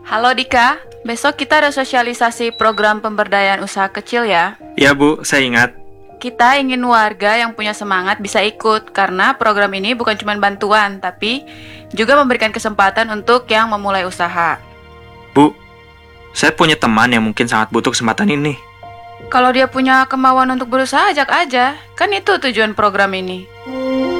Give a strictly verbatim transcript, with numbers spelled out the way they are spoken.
Halo Dika, besok kita ada sosialisasi program pemberdayaan usaha kecil ya. Ya Bu, saya ingat. Kita ingin warga yang punya semangat bisa ikut, karena program ini bukan cuma bantuan, tapi juga memberikan kesempatan untuk yang memulai usaha. Bu, saya punya teman yang mungkin sangat butuh kesempatan ini. Kalau dia punya kemauan untuk berusaha, ajak aja. Kan itu tujuan program ini.